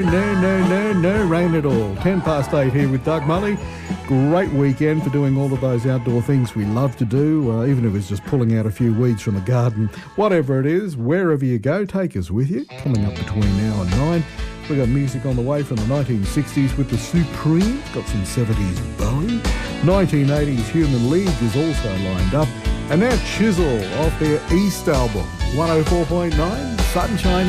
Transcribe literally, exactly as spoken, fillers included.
No, no, no, no rain at all. Ten past eight here with Doug Mully. Great weekend for doing all of those outdoor things we love to do, uh, even if it's just pulling out a few weeds from the garden. Whatever it is, wherever you go, take us with you. Coming up between now and nine, we got music on the way from the nineteen sixties with the Supremes. Got some seventies Bowie. nineteen eighties Human League is also lined up. And now Chisel off their East album, one oh four point nine, Sunshine